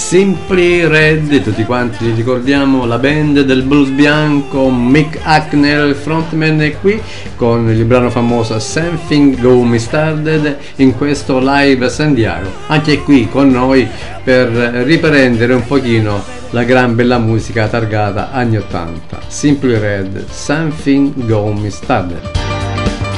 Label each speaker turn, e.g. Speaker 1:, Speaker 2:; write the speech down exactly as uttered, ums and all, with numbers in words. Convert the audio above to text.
Speaker 1: Simply Red, tutti quanti li ricordiamo, la band del blues bianco. Mick Hucknall, frontman, è qui con il brano famoso Something Got Me Started in questo live a San Diego, anche qui con noi per riprendere un pochino la gran bella musica targata anni ottanta. Simply Red, Something Got Me Started.